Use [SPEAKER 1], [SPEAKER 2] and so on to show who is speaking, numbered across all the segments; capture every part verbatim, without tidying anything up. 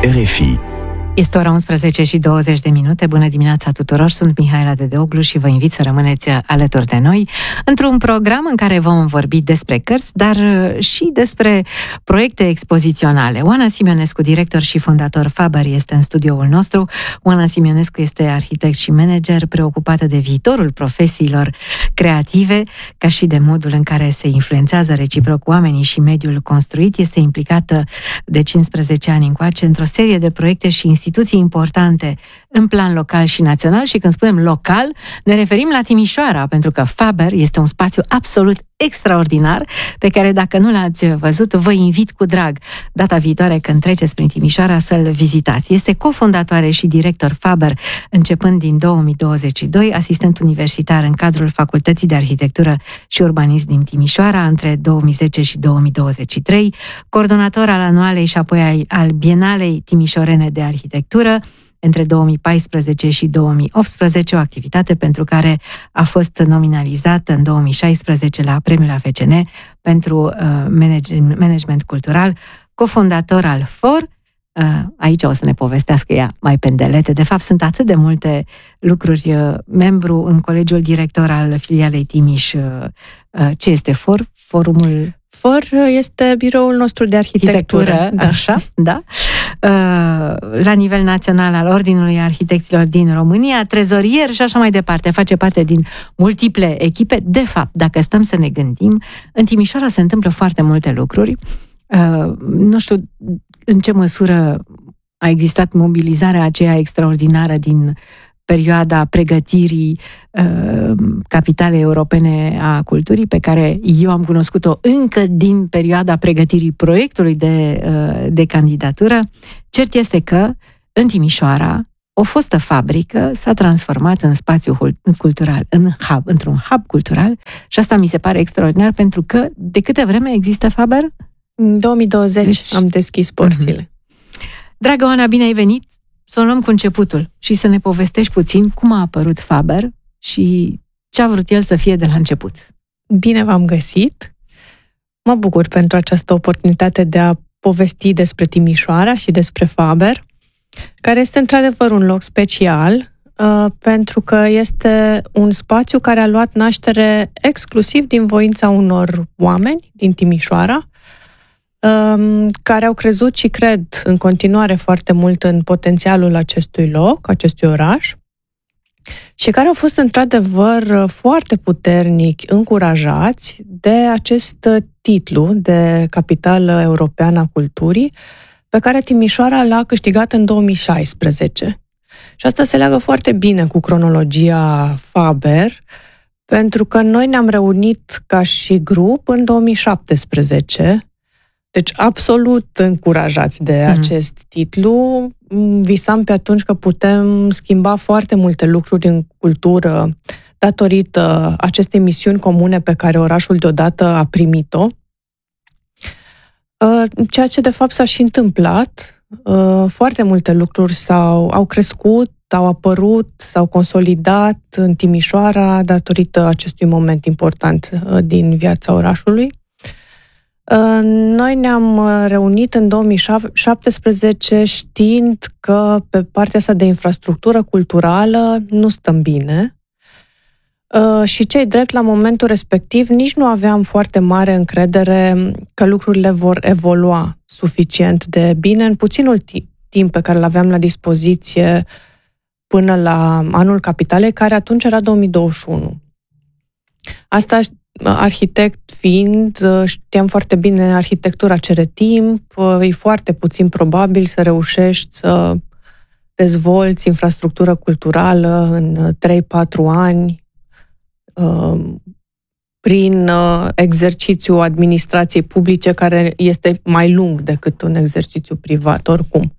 [SPEAKER 1] R F I.
[SPEAKER 2] Este ora unsprezece și douăzeci de minute. Bună dimineața tuturor, sunt Mihaela Dedeoglu și vă invit să rămâneți alături de noi într-un program în care vom vorbi despre cărți, dar și despre proiecte expoziționale. Oana Simionescu, director și fondator Faber, este în studioul nostru. Oana Simionescu este arhitect și manager preocupată de viitorul profesiilor creative, ca și de modul în care se influențează reciproc oamenii și mediul construit. Este implicată de cincisprezece ani încoace într-o serie de proiecte și instituții importante în plan local și național, și când spunem local, ne referim la Timișoara, pentru că Faber este un spațiu absolut extraordinar, pe care, dacă nu l-ați văzut, vă invit cu drag data viitoare când treceți prin Timișoara să-l vizitați. Este cofondatoare și director Faber începând din două mii douăzeci și doi, asistent universitar în cadrul Facultății de Arhitectură și Urbanism din Timișoara între două mii zece și două mii douăzeci și trei, coordonator al anualei și apoi al Bienalei Timișorene de Arhitectură între două mii paisprezece și două mii optsprezece, o activitate pentru care a fost nominalizată în două mii șaisprezece la Premiul A F C N pentru uh, manage- management cultural, cofondator al F O R. Uh, aici o să ne povestească ea mai pendelete. De fapt, sunt atât de multe lucruri. Uh, membru în colegiul director al filialei Timiș. Uh, uh, ce este F O R? Forumul...
[SPEAKER 3] F O R este biroul nostru de arhitectură.
[SPEAKER 2] arhitectură da. Așa, da. La nivel național al Ordinului Arhitecților din România, trezorier și așa mai departe. Face parte din multiple echipe. De fapt, dacă stăm să ne gândim, în Timișoara se întâmplă foarte multe lucruri. Nu știu în ce măsură a existat mobilizarea aceea extraordinară din perioada pregătirii uh, Capitalei Europene a Culturii, pe care eu am cunoscut-o încă din perioada pregătirii proiectului de, uh, de candidatură. Cert este că în Timișoara o fostă fabrică s-a transformat în spațiu cultural, în hub, într-un hub cultural, și asta mi se pare extraordinar, pentru că de câte vreme există Faber?
[SPEAKER 3] În două mii douăzeci deci, am deschis porțile.
[SPEAKER 2] Uh-huh. Dragă Oana, bine ai venit! Să o luăm cu începutul și să ne povestești puțin cum a apărut Faber și ce a vrut el să fie de la început.
[SPEAKER 3] Bine v-am găsit! Mă bucur pentru această oportunitate de a povesti despre Timișoara și despre Faber, care este într-adevăr un loc special, uh, pentru că este un spațiu care a luat naștere exclusiv din voința unor oameni din Timișoara, care au crezut și cred în continuare foarte mult în potențialul acestui loc, acestui oraș, și care au fost într-adevăr foarte puternic încurajați de acest titlu de Capitală Europeană a Culturii, pe care Timișoara l-a câștigat în două mii șaisprezece. Și asta se leagă foarte bine cu cronologia Faber, pentru că noi ne-am reunit ca și grup în două mii șaptesprezece. Deci, absolut încurajați de mm. acest titlu. Visam pe atunci că putem schimba foarte multe lucruri în cultură datorită acestei misiuni comune pe care orașul deodată a primit-o. Ceea ce de fapt s-a și întâmplat. Foarte multe lucruri s-au, au crescut, au apărut, s-au consolidat în Timișoara datorită acestui moment important din viața orașului. Noi ne-am reunit în două mii șaptesprezece știind că pe partea asta de infrastructură culturală nu stăm bine și, cei drept, la momentul respectiv nici nu aveam foarte mare încredere că lucrurile vor evolua suficient de bine în puținul timp pe care îl aveam la dispoziție până la anul Capitalei, care atunci era două mii douăzeci și unu. Asta, arhitect fiind, știam foarte bine, arhitectura cere timp, e foarte puțin probabil să reușești să dezvolți infrastructură culturală în trei patru ani prin exercițiul administrației publice, care este mai lung decât un exercițiu privat, oricum.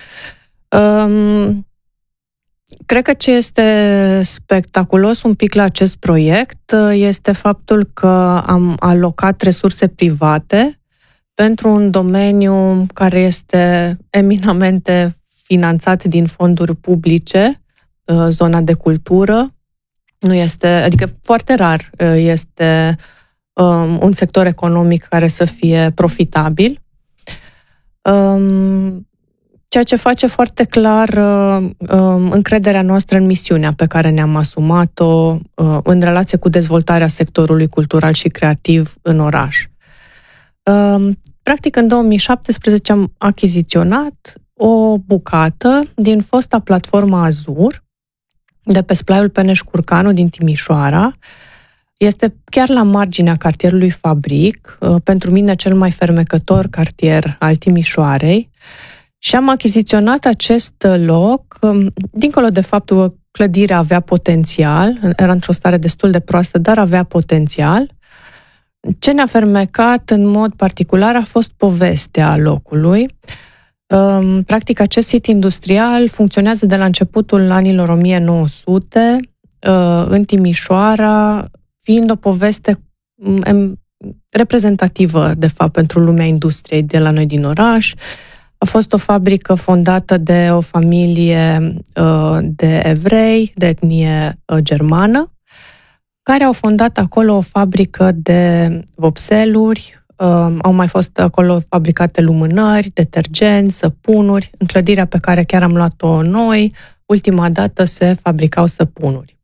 [SPEAKER 3] Cred că ce este spectaculos un pic la acest proiect este faptul că am alocat resurse private pentru un domeniu care este eminamente finanțat din fonduri publice, zona de cultură. Nu este, adică foarte rar este um, un sector economic care să fie profitabil. Um, ceea ce face foarte clar uh, uh, încrederea noastră în misiunea pe care ne-am asumat-o uh, în relație cu dezvoltarea sectorului cultural și creativ în oraș. Uh, practic, în două mii șaptesprezece am achiziționat o bucată din fosta platformă Azur, de pe splaiul Peneș-Curcanu din Timișoara. Este chiar la marginea cartierului Fabric, pentru mine cel mai fermecător cartier al Timișoarei, și am achiziționat acest loc, dincolo de faptul că clădirea avea potențial, era într-o stare destul de proastă, dar avea potențial. Ce ne-a fermecat în mod particular a fost povestea locului. Practic, acest sit industrial funcționează de la începutul anilor o mie nouă sute în Timișoara, fiind o poveste reprezentativă, de fapt, pentru lumea industriei de la noi din oraș. A fost o fabrică fondată de o familie de evrei, de etnie germană, care au fondat acolo o fabrică de vopseluri. Au mai fost acolo fabricate lumânări, detergenți, săpunuri. În clădirea pe care chiar am luat-o noi, ultima dată se fabricau săpunuri.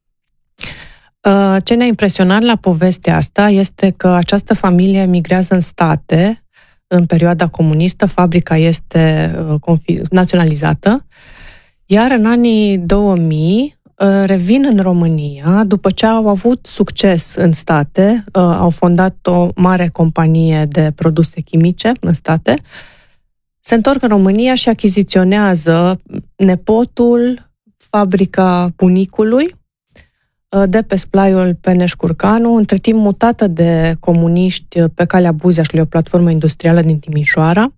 [SPEAKER 3] Ce ne-a impresionat la povestea asta este că această familie migrează în state în perioada comunistă, fabrica este naționalizată, iar în anii două mii revin în România după ce au avut succes în state, au fondat o mare companie de produse chimice în state, se întorc în România și achiziționează nepotul fabrica bunicului de pe splaiul Peneș-Curcanu, între timp mutată de comuniști pe calea Buzeașului, o platformă industrială din Timișoara.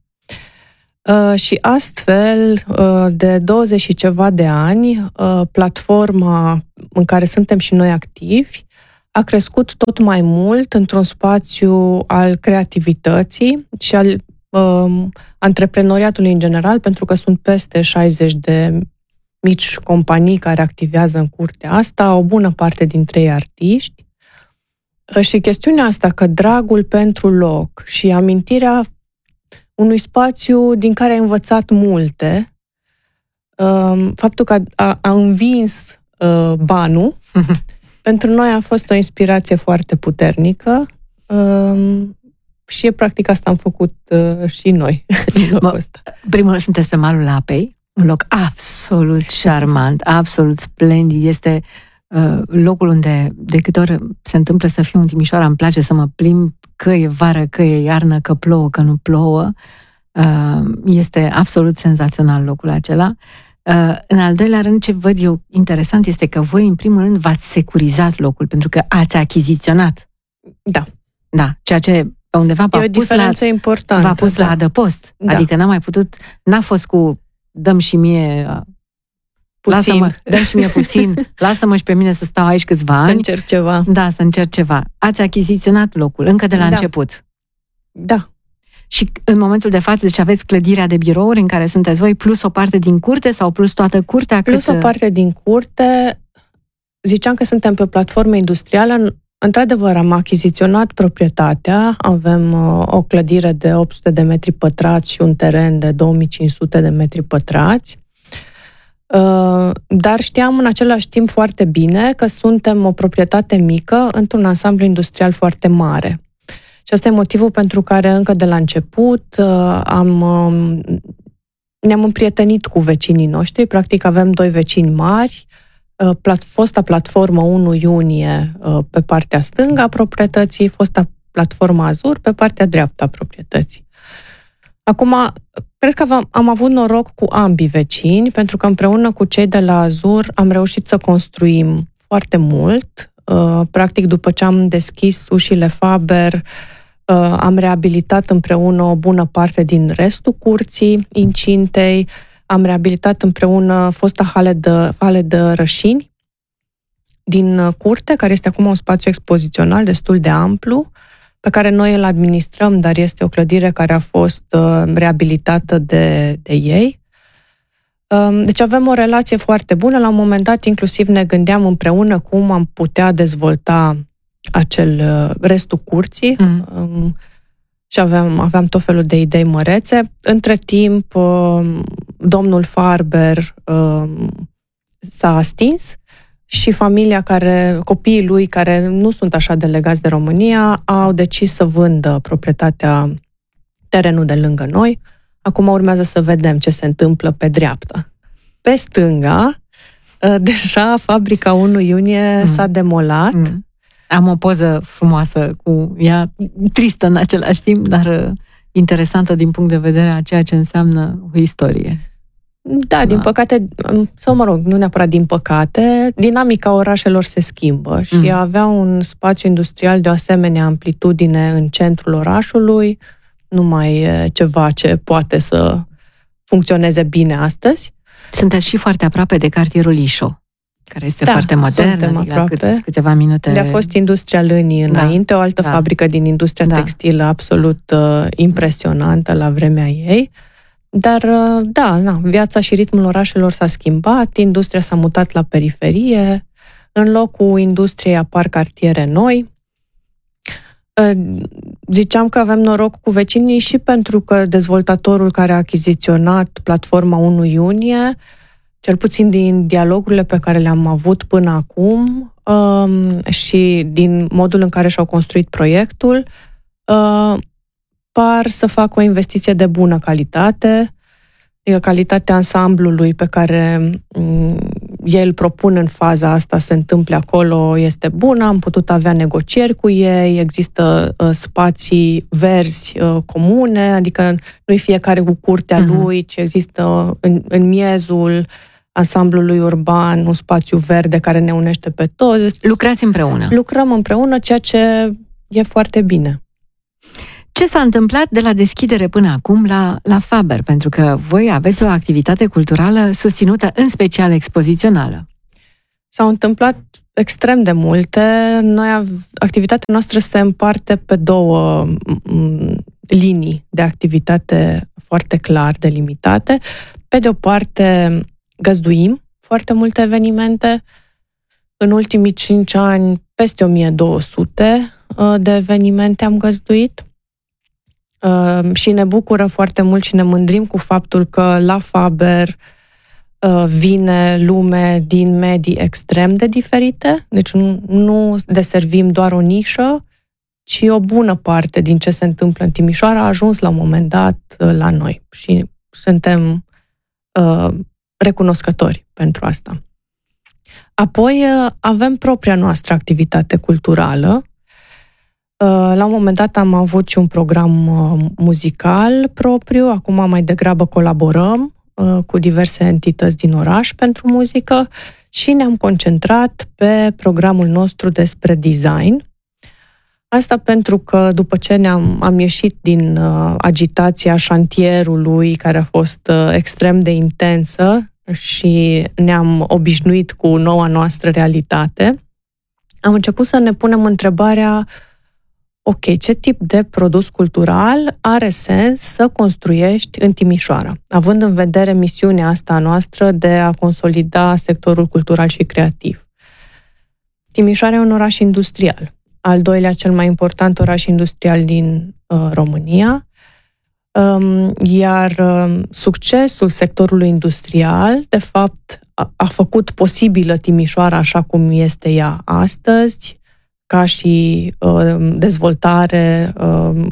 [SPEAKER 3] Și astfel, de douăzeci și ceva de ani, platforma în care suntem și noi activi a crescut tot mai mult într-un spațiu al creativității și al um, antreprenoriatului în general, pentru că sunt peste șaizeci de mici companii care activează în curtea asta, o bună parte dintre ei artiști. Și chestiunea asta, că dragul pentru loc și amintirea unui spațiu din care ai învățat multe, faptul că a, a învins banul, pentru noi a fost o inspirație foarte puternică și e practic asta am făcut și noi în locul
[SPEAKER 2] Mă,
[SPEAKER 3] ăsta.
[SPEAKER 2] Primul, sunteți pe malul apei, un loc absolut șarmant, absolut splendid. Este uh, locul unde de câte ori se întâmplă să fiu în Timișoara, îmi place să mă plimb, că e vară, că e iarnă, că plouă, că nu plouă. Uh, este absolut senzațional locul acela. Uh, în al doilea rând, ce văd eu interesant este că voi, în primul rând, v-ați securizat locul, pentru că ați achiziționat.
[SPEAKER 3] Da.
[SPEAKER 2] Da, ceea ce pe undeva v-a
[SPEAKER 3] e o
[SPEAKER 2] pus
[SPEAKER 3] diferență
[SPEAKER 2] la,
[SPEAKER 3] importantă.
[SPEAKER 2] v-a pus
[SPEAKER 3] da.
[SPEAKER 2] la adăpost.
[SPEAKER 3] Da.
[SPEAKER 2] Adică n-a mai putut, n-a fost cu dăm și mie
[SPEAKER 3] puțin.
[SPEAKER 2] Lasă-mă, dăm și mie puțin, lasă-mă și pe mine să stau aici câțiva ani.
[SPEAKER 3] Să încerc ceva.
[SPEAKER 2] Da, să încerc ceva. Ați achiziționat locul încă de la
[SPEAKER 3] Da.
[SPEAKER 2] început.
[SPEAKER 3] Da.
[SPEAKER 2] Și în momentul de față, deci aveți clădirea de birouri în care sunteți voi, plus o parte din curte sau plus toată curtea?
[SPEAKER 3] Plus
[SPEAKER 2] cât...
[SPEAKER 3] o parte din curte. Ziceam că suntem pe o platformă industrială. Într-adevăr, am achiziționat proprietatea. Avem uh, o clădire de opt sute de metri pătrați și un teren de două mii cinci sute de metri pătrați. Uh, dar știam în același timp foarte bine că suntem o proprietate mică într-un ansamblu industrial foarte mare. Și asta e motivul pentru care încă de la început uh, am, uh, ne-am împrietenit cu vecinii noștri. Practic avem doi vecini mari, uh, plat, fosta platformă unu iunie uh, pe partea stângă a proprietății, fosta platformă Azur pe partea dreaptă a proprietății. Acum, cred că am, am avut noroc cu ambii vecini, pentru că împreună cu cei de la Azur am reușit să construim foarte mult. Uh, practic, după ce am deschis ușile Faber, uh, am reabilitat împreună o bună parte din restul curții, incintei, am reabilitat împreună fosta hale de, hale de rășini din curte, care este acum un spațiu expozițional destul de amplu, pe care noi îl administrăm, dar este o clădire care a fost uh, reabilitată de, de ei. Um, deci avem o relație foarte bună. La un moment dat, inclusiv ne gândeam împreună cum am putea dezvolta acel uh, restul curții. Mm. Um, și aveam, aveam tot felul de idei mărețe. Între timp, domnul Farber s-a stins și familia care, copiii lui care nu sunt așa de legați de România, au decis să vândă proprietatea, terenul de lângă noi. Acum urmează să vedem ce se întâmplă pe dreapta. Pe stânga, deja fabrica unu iunie mm. s-a demolat. Mm.
[SPEAKER 2] Am o poză frumoasă cu ea, tristă în același timp, dar interesantă din punct de vedere a ceea ce înseamnă o istorie.
[SPEAKER 3] Da, da, din păcate, sau mă rog, nu neapărat din păcate, dinamica orașelor se schimbă și mm. avea un spațiu industrial de o asemenea amplitudine în centrul orașului, nu mai e ceva ce poate să funcționeze bine astăzi.
[SPEAKER 2] Sunteți și foarte aproape de cartierul Ișo, care este
[SPEAKER 3] da,
[SPEAKER 2] foarte modern, adică cât, câteva minute...
[SPEAKER 3] Unde a fost industria lânii înainte, da, o altă da. fabrică din industria da. textilă absolut uh, impresionantă la vremea ei. Dar, uh, da, na, viața și ritmul orașelor s-a schimbat, industria s-a mutat la periferie, în locul industriei apar cartiere noi. Uh, ziceam că avem noroc cu vecinii și pentru că dezvoltatorul care a achiziționat platforma unu iunie, cel puțin din dialogurile pe care le-am avut până acum um, și din modul în care și-au construit proiectul, uh, par să facă o investiție de bună calitate, adică calitatea ansamblului pe care um, ei îl propun în faza asta se întâmple acolo este bună, am putut avea negocieri cu ei, există uh, spații verzi uh, comune, adică nu-i fiecare cu curtea uh-huh. lui, ci există în, în miezul ansamblului urban, un spațiu verde care ne unește pe toți.
[SPEAKER 2] Lucrați împreună.
[SPEAKER 3] Lucrăm împreună, ceea ce e foarte bine.
[SPEAKER 2] Ce s-a întâmplat de la deschidere până acum la, la Faber? Pentru că voi aveți o activitate culturală susținută, în special expozițională.
[SPEAKER 3] S-au întâmplat extrem de multe. Noi, activitatea noastră se împarte pe două linii de activitate foarte clar delimitate. Pe de o parte, găzduim foarte multe evenimente. În ultimii cinci ani, peste o mie două sute de evenimente am găzduit. Și ne bucură foarte mult și ne mândrim cu faptul că la Faber vine lume din medii extrem de diferite. Deci nu, nu deservim doar o nișă, ci o bună parte din ce se întâmplă în Timișoara a ajuns la un moment dat la noi. Și suntem uh, recunoscători pentru asta. Apoi avem propria noastră activitate culturală. La un moment dat am avut și un program muzical propriu, acum mai degrabă colaborăm cu diverse entități din oraș pentru muzică și ne-am concentrat pe programul nostru despre design. Asta pentru că după ce ne-am am ieșit din agitația șantierului, care a fost extrem de intensă, și ne-am obișnuit cu noua noastră realitate, am început să ne punem întrebarea: ok, ce tip de produs cultural are sens să construiești în Timișoara, având în vedere misiunea asta noastră de a consolida sectorul cultural și creativ? Timișoara e un oraș industrial, al doilea cel mai important oraș industrial din uh, România, um, iar uh, succesul sectorului industrial, de fapt, a, a făcut posibilă Timișoara așa cum este ea astăzi, ca și uh, dezvoltare uh,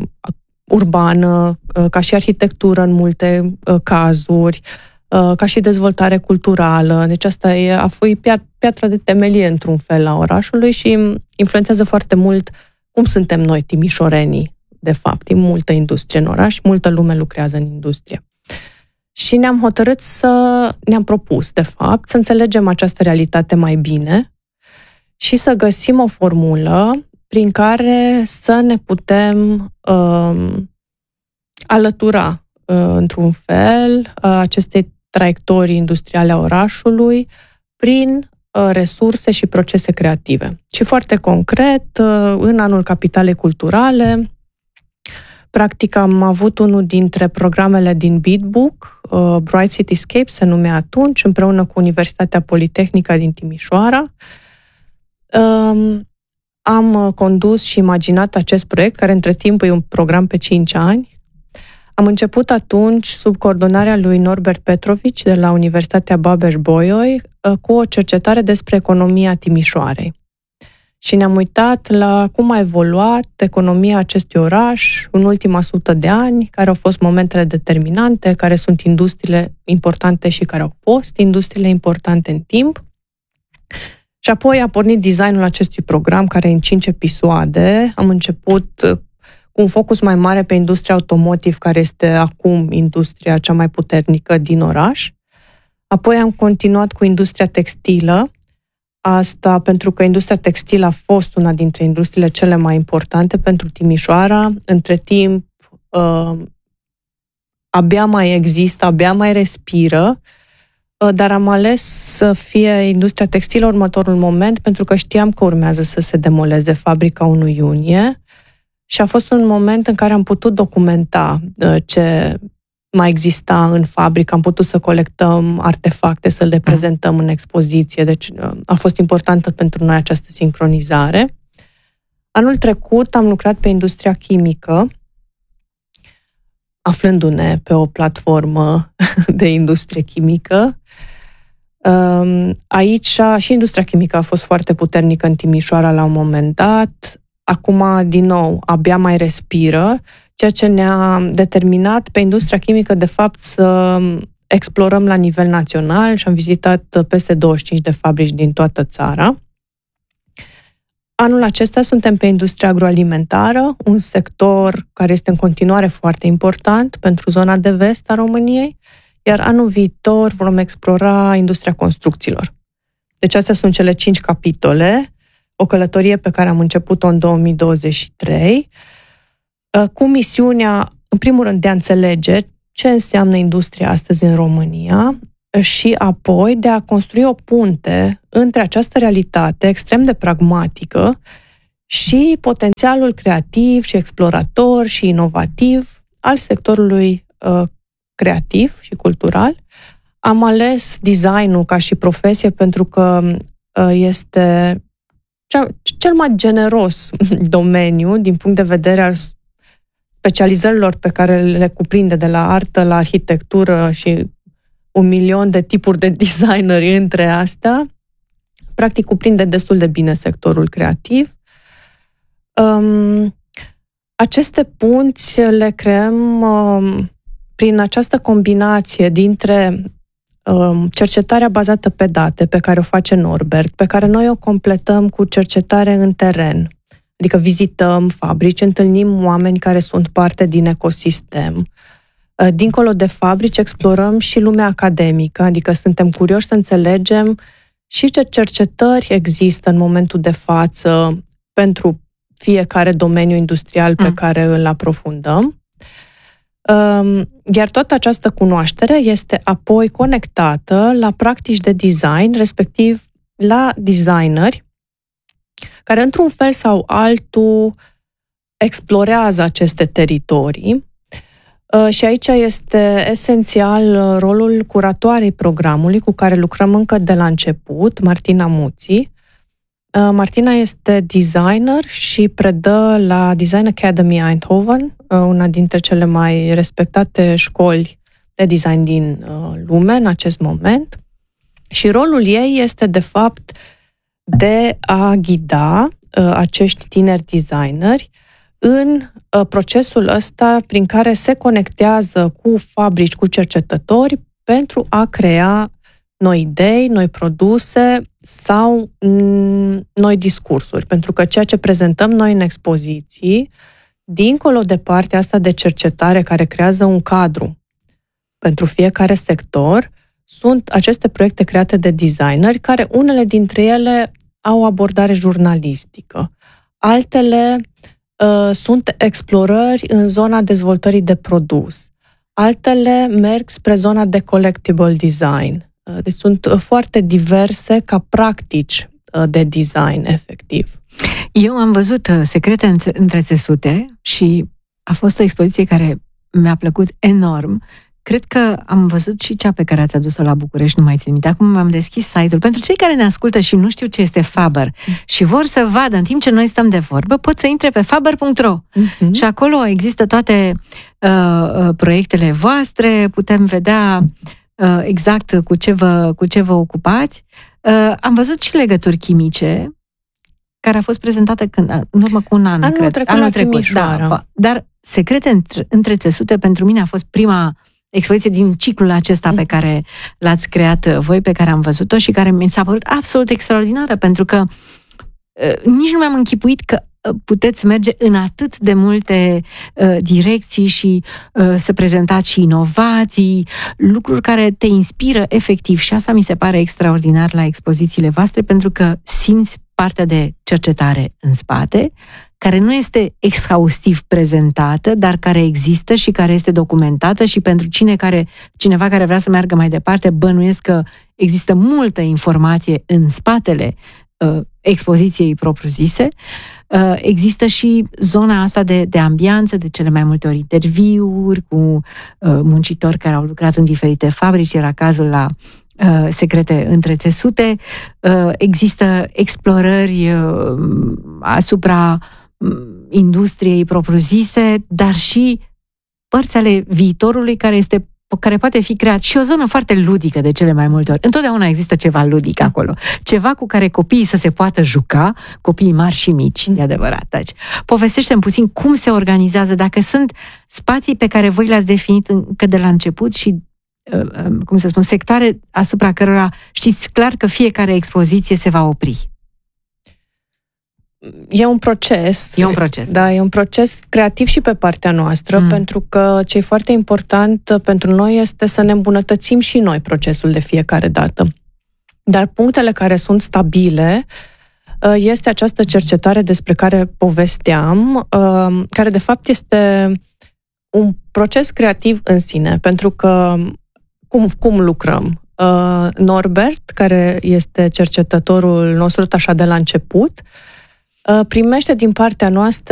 [SPEAKER 3] urbană, uh, ca și arhitectură în multe uh, cazuri, uh, ca și dezvoltare culturală. Deci asta e, a fost piatra de temelie într-un fel a orașului și influențează foarte mult cum suntem noi timișorenii, de fapt. E multă industrie în oraș, multă lume lucrează în industrie. Și ne-am hotărât să, ne-am propus, de fapt, să înțelegem această realitate mai bine și să găsim o formulă prin care să ne putem uh, alătura, uh, într-un fel, uh, acestei traiectorii industriale a orașului prin uh, resurse și procese creative. Și foarte concret, uh, în anul Capitalei Culturale, practic am avut unul dintre programele din Beatbook, uh, Bright Cityscape se numea atunci, împreună cu Universitatea Politehnică din Timișoara. Um, am condus și imaginat acest proiect, care între timp e un program pe cinci ani. Am început atunci sub coordonarea lui Norbert Petrovici de la Universitatea Babeș-Bolyai cu o cercetare despre economia Timișoarei. Și ne-am uitat la cum a evoluat economia acestui oraș în ultima sută de ani, care au fost momentele determinante, care sunt industriile importante și care au fost industriile importante în timp. Și apoi a pornit designul acestui program, care e în cinci episoade. Am început cu un focus mai mare pe industria automotive, care este acum industria cea mai puternică din oraș. Apoi am continuat cu industria textilă. Asta pentru că industria textilă a fost una dintre industriile cele mai importante pentru Timișoara. Între timp, uh, abia mai există, abia mai respiră, uh, dar am ales să fie industria textilă următorul moment, pentru că știam că urmează să se demoleze fabrica unu iunie și a fost un moment în care am putut documenta uh, ce mai exista în fabrică, am putut să colectăm artefacte, să le prezentăm în expoziție, deci a fost importantă pentru noi această sincronizare. Anul trecut am lucrat pe industria chimică, aflându-ne pe o platformă de industrie chimică. Aici și industria chimică a fost foarte puternică în Timișoara la un moment dat. Acum, din nou, abia mai respiră, ceea ce ne-a determinat pe industria chimică, de fapt, să explorăm la nivel național și am vizitat peste douăzeci și cinci de fabrici din toată țara. Anul acesta suntem pe industria agroalimentară, un sector care este în continuare foarte important pentru zona de vest a României, iar anul viitor vom explora industria construcțiilor. Deci astea sunt cele cinci capitole, o călătorie pe care am început-o în două mii douăzeci și trei, cu misiunea, în primul rând, de a înțelege ce înseamnă industria astăzi în România și apoi de a construi o punte între această realitate extrem de pragmatică și potențialul creativ și explorator și inovativ al sectorului uh, creativ și cultural. Am ales design-ul ca și profesie pentru că uh, este cea, cel mai generos domeniu din punct de vedere al specializărilor pe care le cuprinde, de la artă la arhitectură și un milion de tipuri de designeri între astea. Practic cuprinde destul de bine sectorul creativ. Um, aceste punți le creăm um, prin această combinație dintre um, cercetarea bazată pe date, pe care o face Norbert, pe care noi o completăm cu cercetare în teren. Adică vizităm fabrici, întâlnim oameni care sunt parte din ecosistem. Dincolo de fabrici, explorăm și lumea academică, adică suntem curioși să înțelegem și ce cercetări există în momentul de față pentru fiecare domeniu industrial pe mm. care îl aprofundăm. Iar toată această cunoaștere este apoi conectată la practici de design, respectiv la designeri, care într-un fel sau altul explorează aceste teritorii. Și aici este esențial rolul curatoarei programului, cu care lucrăm încă de la început, Martina Muții. Martina este designer și predă la Design Academy Eindhoven, una dintre cele mai respectate școli de design din lume în acest moment. Și rolul ei este, de fapt, de a ghida acești tineri designeri în procesul ăsta prin care se conectează cu fabrici, cu cercetători pentru a crea noi idei, noi produse sau noi discursuri. Pentru că ceea ce prezentăm noi în expoziții, dincolo de partea asta de cercetare care creează un cadru pentru fiecare sector, sunt aceste proiecte create de designeri, care unele dintre ele au o abordare jurnalistică. Altele uh, sunt explorări în zona dezvoltării de produs. Altele merg spre zona de collectible design. Uh, deci sunt uh, foarte diverse ca practici uh, de design, efectiv.
[SPEAKER 2] Eu am văzut uh, Secrete între țesute și a fost o expoziție care mi-a plăcut enorm. cred că am văzut și cea pe care ați adus-o la București, nu mai țin minte. Acum am deschis site-ul. Pentru cei care ne ascultă și nu știu ce este Faber mm. și vor să vadă în timp ce noi stăm de vorbă, pot să intre pe faber punct ro mm-hmm. și acolo există toate uh, proiectele voastre, putem vedea uh, exact cu ce vă, cu ce vă ocupați. Uh, am văzut și legături chimice, care a fost prezentată când, în urmă cu un an,
[SPEAKER 3] anul
[SPEAKER 2] cred.
[SPEAKER 3] Trecut, anul trecut, da.
[SPEAKER 2] Dar Secrete între, între țesute, pentru mine a fost prima expoziție din ciclul acesta mm. pe care l-ați creat voi, pe care am văzut-o și care mi s-a părut absolut extraordinară, pentru că uh, nici nu mi-am închipuit că uh, puteți merge în atât de multe uh, direcții și uh, să prezentați și inovații, lucruri care te inspiră efectiv, și asta mi se pare extraordinar la expozițiile voastre, pentru că simți partea de cercetare în spate, care nu este exhaustiv prezentată, dar care există și care este documentată, și pentru cine care, cineva care vrea să meargă mai departe, bănuiesc că există multă informație în spatele uh, expoziției propriu-zise. Uh, există și zona asta de, de ambianță, de cele mai multe ori interviuri cu uh, muncitori care au lucrat în diferite fabrici, era cazul la uh, Secrete între țesute. Uh, există explorări uh, asupra industriei propriu-zise, dar și părți ale viitorului care este, care poate fi creat, și o zonă foarte ludică de cele mai multe ori. Întotdeauna există ceva ludic acolo. Ceva cu care copiii să se poată juca, copiii mari și mici, e adevărat. Deci, povestește-mi puțin cum se organizează, dacă sunt spații pe care voi le-ați definit încă de la început și, cum să spun, sectoare asupra cărora știți clar că fiecare expoziție se va opri.
[SPEAKER 3] E un proces.
[SPEAKER 2] E un proces.
[SPEAKER 3] Da, e un proces creativ și pe partea noastră, mm. pentru că ce e foarte important pentru noi este să ne îmbunătățim și noi procesul de fiecare dată. Dar punctele care sunt stabile este această cercetare despre care povesteam, care de fapt este un proces creativ în sine, pentru că cum, cum lucrăm? Norbert, care este cercetătorul nostru așa de la început, primește din partea noastră